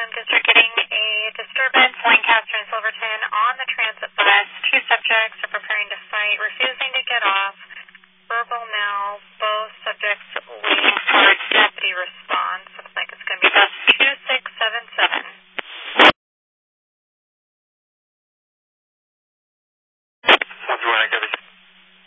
District getting a disturbance, Lancaster and Silverton on the transit bus. Two subjects are preparing to fight, refusing to get off.